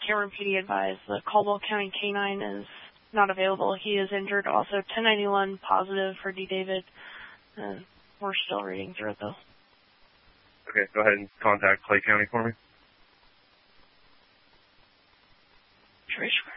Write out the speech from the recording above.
Cameron PD advised the Caldwell County K-9 is not available. He is injured. Also, 1091 positive for D. David. We're still reading through it, though. Okay, go ahead and contact Clay County for me. Trish.